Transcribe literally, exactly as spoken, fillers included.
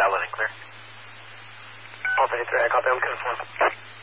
Valid and clear. Alpha eighty-three, I copy, I'm good for one.